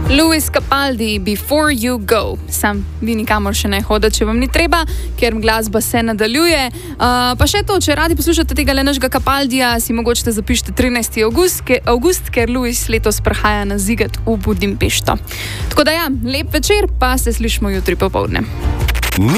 Lewis Capaldi, Before You Go. Sam vi nikamor še ne hodite, če vam ni treba, ker glasba se nadaljuje. Pa še to, če radi poslušate tega leneškega Capaldija, si mogoče zapišite 13. avgust, ker Lewis letos prihaja na Ziget v Budimpešto. Tako da ja, lep večer, pa se slišimo jutri popoldne.